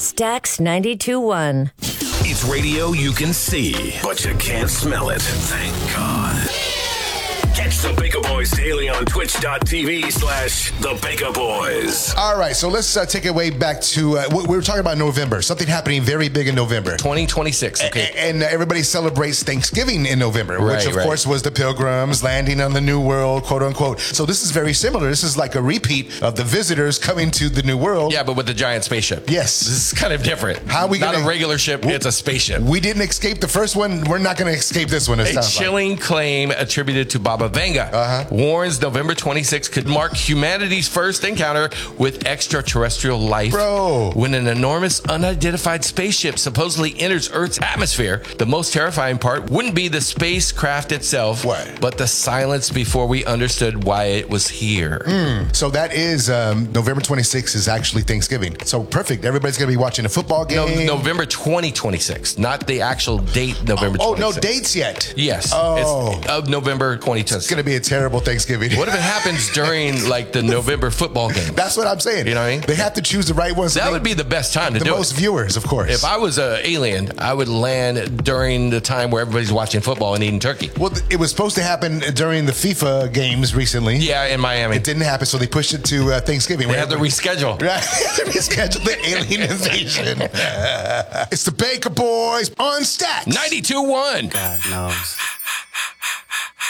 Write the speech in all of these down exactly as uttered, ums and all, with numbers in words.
Stax ninety-two point one. It's radio you can see, but you can't smell it. Thank God. Catch the Baker Boys daily on twitch.tv slash the Baker Boys. All right, so let's uh, take it way back to, uh, we were talking about November, something happening very big in November. twenty twenty-six, okay. A- and everybody celebrates Thanksgiving in November, Right, which of right. course was the Pilgrims landing on the New World, quote unquote. So this is very similar. This is like a repeat of the visitors coming to the New World. Yeah, but with the giant spaceship. Yes. This is kind of different. How are we Not gonna- a regular ship, it's a spaceship. We didn't escape the first one. We're not going to escape this one. It A sounds like. chilling claim attributed to Baba Vanga Uh-huh. warns November twenty-sixth could mark humanity's first encounter with extraterrestrial life. Bro. When an enormous unidentified spaceship supposedly enters Earth's atmosphere, the most terrifying part wouldn't be the spacecraft itself, What? but the silence before we understood why it was here. Mm. So that is um, November twenty-sixth is actually Thanksgiving. So perfect. Everybody's going to be watching a football No, game. November twenty twenty-six, not the actual date, November Oh, twenty-sixth. no dates yet. Yes. Oh. It's of November twenty twenty-six. It's going to be a terrible Thanksgiving. What if it happens during like the November football game? That's what I'm saying. You know what I mean? They have to choose the right ones. That They- would be the best time to the do most it. viewers, of course. If I was an alien, I would land during the time where everybody's watching football and eating turkey. well, th- it was supposed to happen during the FIFA games recently. Yeah, in Miami. It didn't happen, so they pushed it to uh, Thanksgiving. They had to reschedule. Right. They rescheduled the alien invasion. It's the Baker Boys on Stax. ninety-two one. God knows.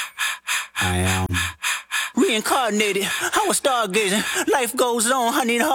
I am reincarnated. I was stargazing. Life goes on, honey.